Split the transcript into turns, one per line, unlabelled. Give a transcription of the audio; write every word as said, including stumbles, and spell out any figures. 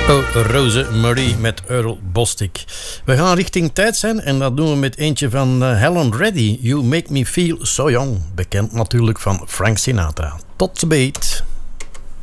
Oh, Rose Marie met Earl Bostic. We gaan richting tijd zijn en dat doen we met eentje van uh, Helen Reddy. You Make Me Feel So Young. Bekend natuurlijk van Frank Sinatra. Tot ziens.